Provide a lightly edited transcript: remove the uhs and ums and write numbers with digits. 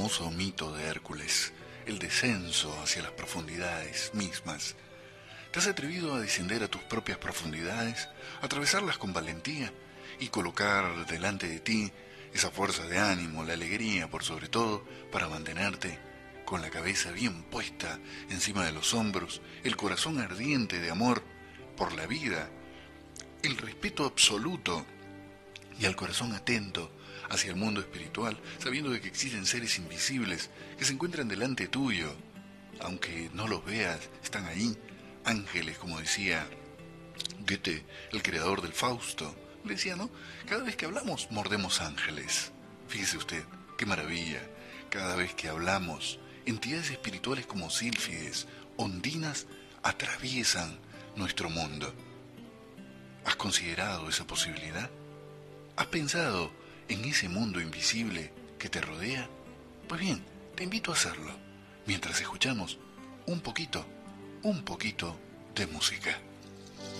famoso mito de Hércules, el descenso hacia las profundidades mismas. ¿Te has atrevido a descender a tus propias profundidades, atravesarlas con valentía y colocar delante de ti esa fuerza de ánimo, la alegría por sobre todo, para mantenerte con la cabeza bien puesta encima de los hombros, el corazón ardiente de amor por la vida, el respeto absoluto y al corazón atento hacia el mundo espiritual, sabiendo de que existen seres invisibles que se encuentran delante tuyo, aunque no los veas, están ahí, ángeles, como decía Goethe, el creador del Fausto, decía, ¿no? Cada vez que hablamos, mordemos ángeles. Fíjese usted, qué maravilla. Cada vez que hablamos, entidades espirituales como sílfides, ondinas, atraviesan nuestro mundo. ¿Has considerado esa posibilidad? ¿Has pensado en ese mundo invisible que te rodea? Pues bien, te invito a hacerlo, mientras escuchamos un poquito de música.